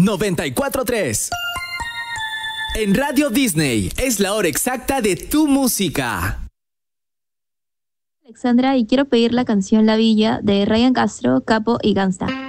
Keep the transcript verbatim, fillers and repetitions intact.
noventa y cuatro punto tres. En Radio Disney es la hora exacta de tu música. Alexandra, y quiero pedir la canción La Villa de Ryan Castro, Capo y Gangsta.